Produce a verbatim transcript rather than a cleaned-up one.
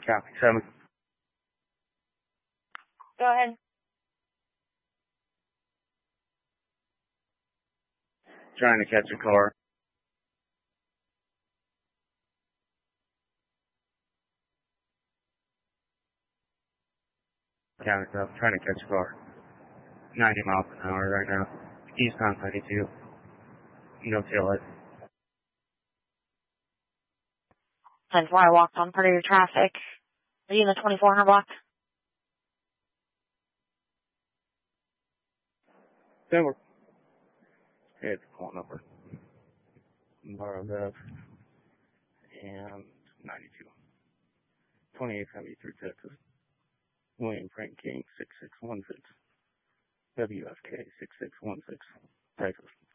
Copy. Seven. Go ahead. Trying to catch a car. Counting up. Trying to catch a car. ninety miles an hour right now. East on ninety-two. No tail light. That's why I walked on part of your traffic. Are you in the twenty-four hundred block? Denver. Okay, it's calling over. Bar Bev. And ninety-two. twenty-eight seventy-three, Texas. William Frank King, six six one six. W F K, six six one six, Texas.